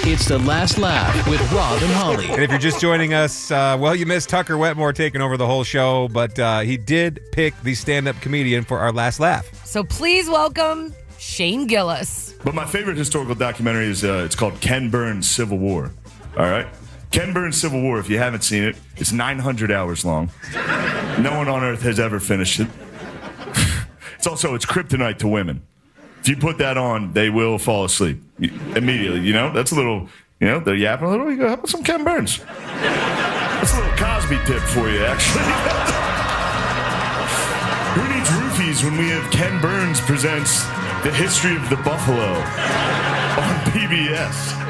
It's The Last Laugh with Rob and Holly. And if you're just joining us, well, you missed Tucker Wetmore taking over the whole show, but he did pick the stand-up comedian for our last laugh. So please welcome Shane Gillis. But my favorite historical documentary is it's called Ken Burns' Civil War. All right? Ken Burns' Civil War, if you haven't seen it, it's 900 hours long. No one on earth has ever finished it. It's kryptonite to women. If you put that on, they will fall asleep immediately. You know, that's a little, they're yapping a little. You go, how about some Ken Burns? That's a little Cosby tip for you, actually. Who needs roofies when we have Ken Burns presents The History of the Buffalo on PBS?